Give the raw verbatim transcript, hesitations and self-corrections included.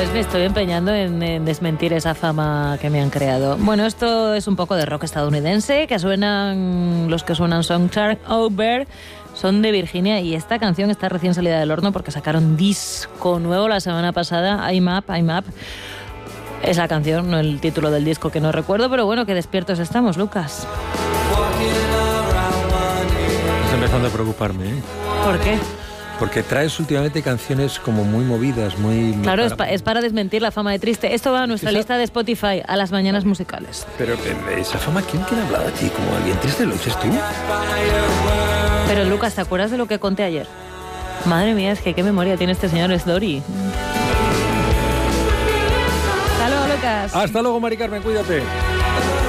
vez me estoy empeñando en, en desmentir esa fama que me han creado. Bueno, esto es un poco de rock estadounidense, que suenan, los que suenan son Charm Over, son de Virginia, y esta canción está recién salida del horno porque sacaron disco nuevo la semana pasada, I'm Up, I'm Up. Es la canción, no el título del disco, que no recuerdo, pero bueno, que despiertos estamos, Lucas. Estoy empezando a preocuparme, ¿eh? ¿Por qué? Porque traes últimamente canciones como muy movidas, muy... Claro, muy es, pa, es para desmentir la fama de Triste. Esto va a nuestra ¿Esa? lista de Spotify, a las mañanas musicales. Pero esa fama, ¿quién, quién ha hablado a ti? ¿Como alguien triste? ¿Lo dices tú? Pero Lucas, ¿te acuerdas de lo que conté ayer? Madre mía, es que qué memoria tiene este señor, es Dori. Hasta luego, Lucas. Hasta luego, Mari Carmen, cuídate.